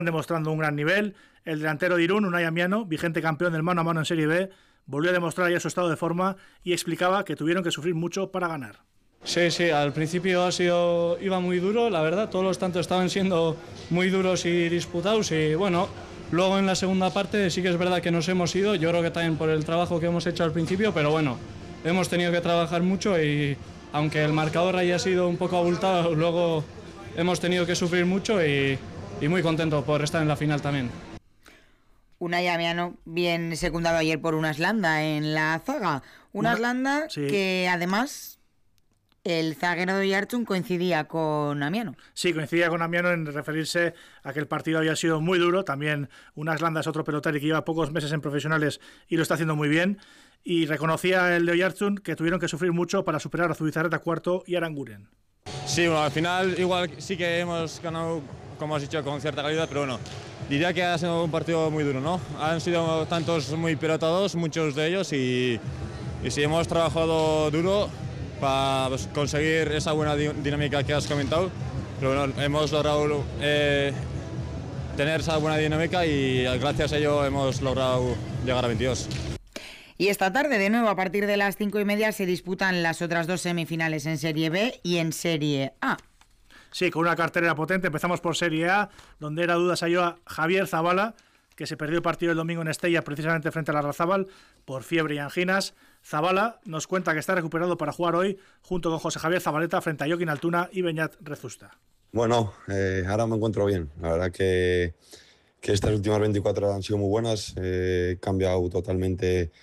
demostrando un gran nivel. El delantero de Irún, Unai Amiano, vigente campeón del mano a mano en Serie B, volvió a demostrar ya su estado de forma y explicaba que tuvieron que sufrir mucho para ganar. Sí, al principio iba muy duro, la verdad, todos los tantos estaban siendo muy duros y disputados y bueno, luego en la segunda parte sí que es verdad que nos hemos ido, yo creo que también por el trabajo que hemos hecho al principio, pero bueno, hemos tenido que trabajar mucho y aunque el marcador haya sido un poco abultado, luego hemos tenido que sufrir mucho y muy contento por estar en la final también. Unai Amiano, bien secundado ayer por una Aslanda en la zaga. Una Aslanda sí, que además el zaguero de Oiartzun coincidía con Amiano. Sí, coincidía con Amiano en referirse a que el partido había sido muy duro. También una Aslanda es otro pelotari que lleva pocos meses en profesionales y lo está haciendo muy bien. Y reconocía el de Oiartzun que tuvieron que sufrir mucho para superar a Zubizarreta cuarto y Aranguren. Sí, bueno, al final igual sí que hemos ganado, como has dicho, con cierta calidad, pero bueno, diría que ha sido un partido muy duro, ¿no? Han sido tantos muy pelotados, muchos de ellos, y sí hemos trabajado duro para conseguir esa buena dinámica que has comentado, pero bueno, hemos logrado tener esa buena dinámica y gracias a ello hemos logrado llegar a 22. Y esta tarde, de nuevo, a partir de las 5:30, se disputan las otras dos semifinales en Serie B y en Serie A. Sí, con una cartelera potente. Empezamos por Serie A, donde era dudas a Javier Zabala, que se perdió el partido el domingo en Estella, precisamente frente a la Larrazábal, por fiebre y anginas. Zabala nos cuenta que está recuperado para jugar hoy, junto con José Javier Zabaleta, frente a Joaquín Altuna y Beñat Rezusta. Bueno, ahora me encuentro bien. La verdad que estas últimas 24 horas han sido muy buenas. He cambiado totalmente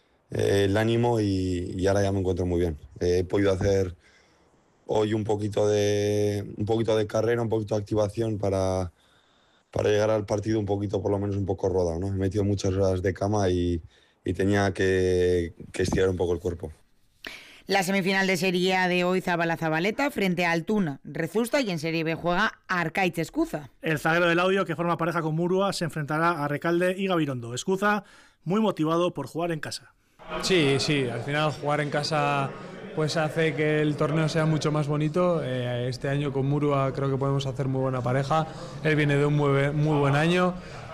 el ánimo y ahora ya me encuentro muy bien. He podido hacer hoy un poquito de carrera, un poquito de activación para llegar al partido un poquito, por lo menos un poco rodado, ¿no? He metido muchas horas de cama y tenía que estirar un poco el cuerpo. La semifinal de Serie A de hoy, Zabala-Zabaleta frente a Altuna, Rezusta, y en Serie B juega Arkaitz Escuza. El zaguero del Audio, que forma pareja con Murua, se enfrentará a Recalde y Gabirondo. Escuza, muy motivado por jugar en casa. Sí, al final jugar en casa pues hace que el torneo sea mucho más bonito. Este año con Murua creo que podemos hacer muy buena pareja. Él viene de un muy buen año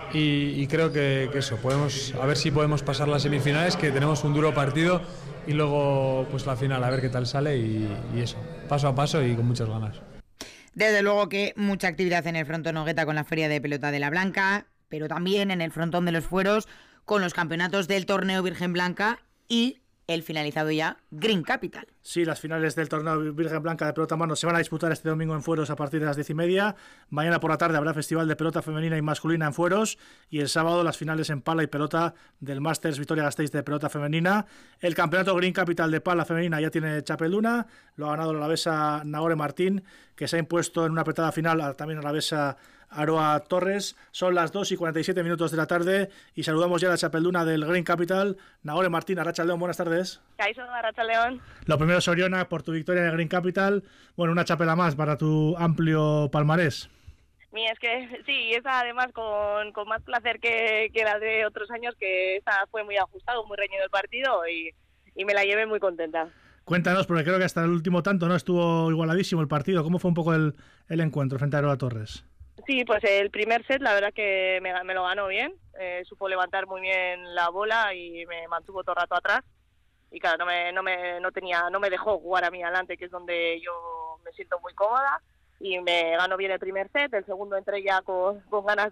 y creo que eso, podemos a ver si podemos pasar las semifinales, que tenemos un duro partido, y luego pues la final, a ver qué tal sale y eso, paso a paso y con muchas ganas. Desde luego que mucha actividad en el frontón Nogueta con la Feria de Pelota de la Blanca, pero también en el frontón de los Fueros con los campeonatos del torneo Virgen Blanca y el finalizado ya Green Capital. Sí, las finales del torneo Virgen Blanca de pelota mano se van a disputar este domingo en Fueros a partir de las 10:30. Mañana por la tarde habrá festival de pelota femenina y masculina en Fueros, y el sábado las finales en pala y pelota del Masters Vitoria-Gasteiz de pelota femenina. El campeonato Green Capital de pala femenina ya tiene chapeluna, lo ha ganado la alavesa Nahore Martín, que se ha impuesto en una apretada final también a la alavesa Aroa Torres. Son las 2:47 de la tarde y saludamos ya a la chapelduna del Green Capital, Nahore Martín. Arratsaldeon, buenas tardes. Caixo, Arratsaldeon. Lo primero, Soriona, por tu victoria en el Green Capital. Bueno, una chapela más para tu amplio palmarés. Es que sí, esa además con más placer que la de otros años, que esta fue muy ajustado, muy reñido el partido y me la llevé muy contenta. Cuéntanos, porque creo que hasta el último tanto no estuvo igualadísimo el partido. ¿Cómo fue un poco el encuentro frente a Aroa Torres? Sí, pues el primer set la verdad que me lo ganó bien, supo levantar muy bien la bola y me mantuvo todo el rato atrás, y claro, no me dejó jugar a mí adelante, que es donde yo me siento muy cómoda, y me ganó bien el primer set. El segundo entré ya con ganas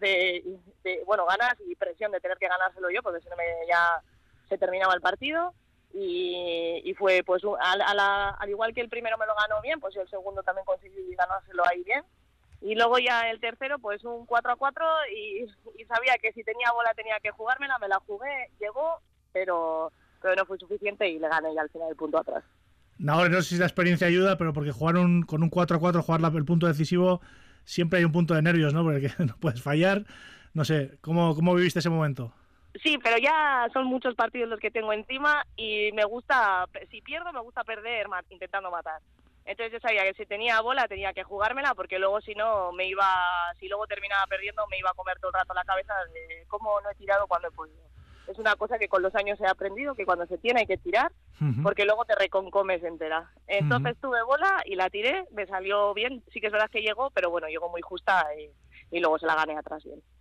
ganas y presión de tener que ganárselo yo, porque si no ya se terminaba el partido, y fue pues al igual que el primero me lo ganó bien, pues yo el segundo también conseguí ganárselo ahí bien. Y luego ya el tercero, pues un 4-4 y sabía que si tenía bola tenía que jugármela, me la jugué, llegó, pero no fue suficiente y le gané ya al final el punto atrás. No sé si la experiencia ayuda, pero porque jugar con un 4-4, jugar el punto decisivo, siempre hay un punto de nervios, ¿no? Porque no puedes fallar. No sé, ¿cómo viviste ese momento? Sí, pero ya son muchos partidos los que tengo encima y me gusta, si pierdo, me gusta perder intentando matar. Entonces yo sabía que si tenía bola tenía que jugármela, porque luego si luego terminaba perdiendo me iba a comer todo el rato la cabeza de cómo no he tirado cuando he podido. Es una cosa que con los años he aprendido, que cuando se tiene hay que tirar, porque luego te reconcomes entera. Entonces tuve bola y la tiré, me salió bien, sí que es verdad que llegó, pero bueno, llegó muy justa luego se la gané atrás bien.